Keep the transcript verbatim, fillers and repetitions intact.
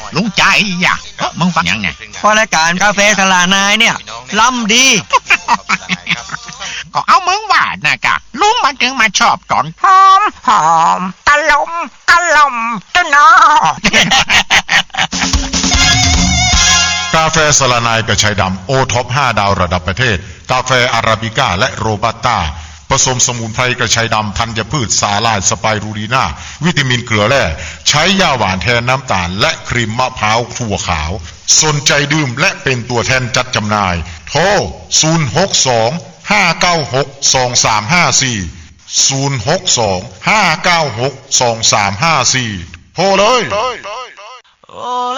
ลุงใจอยากมึงฟังยังไงพอรายการกาแฟสลานายเนี่ยล้ำดีก็เอามึงว่านะกะลุงมันถึงมาชอบตอนหอมหอมตะลมตะลมตะนอกาแฟสลานายกระชายดำโอท็อปห้าดาวระดับประเทศกาแฟอาราบิก้าและโรบัสต้าผสมสมุนไพรกระชายดำธัญพืชสาลายสไปรูลีนาวิตามินเกลือแร่ใช้ยาหวานแทนน้ำตาลและครีมมะพร้าวถั่วขาวสนใจดื่มและเป็นตัวแทนจัดจำหน่ายโทรศูนย์ หก สอง ห้า เก้า หก สอง สาม ห้า สี่ ศูนย์ หก สอง ห้า เก้า หก สอง สาม ห้า สี่โทรเลย